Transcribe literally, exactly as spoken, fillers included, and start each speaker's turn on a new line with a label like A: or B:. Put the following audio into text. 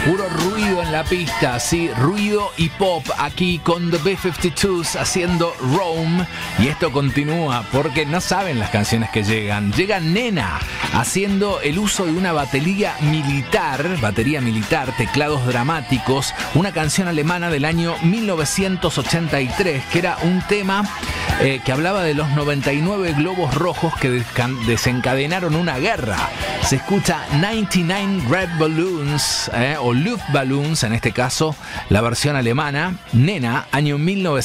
A: Puro ruido en la pista, sí, ruido y pop aquí con The B cincuenta y dos haciendo Rome. Y esto continúa porque no saben las canciones que llegan. Llega Nena haciendo el uso de una batería militar, batería militar, teclados dramáticos, una canción alemana del año mil novecientos ochenta y tres, que era un tema eh, que hablaba de los noventa y nueve globos rojos que descan- desencadenaron una guerra. Se escucha noventa y nueve Red Balloons, eh, o Luftballons, en este caso, la versión alemana. Nena, año mil novecientos